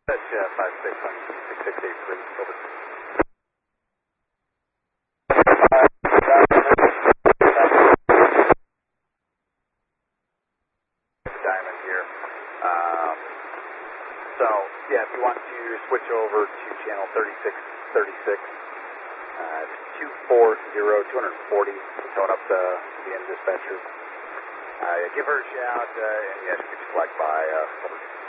That's 561-6683, over. Diamond here. So, yeah, if you want to switch over to channel 3636, it's 240-240, towing up the end dispatcher. Give her a shout, and yeah, she could flag by, over.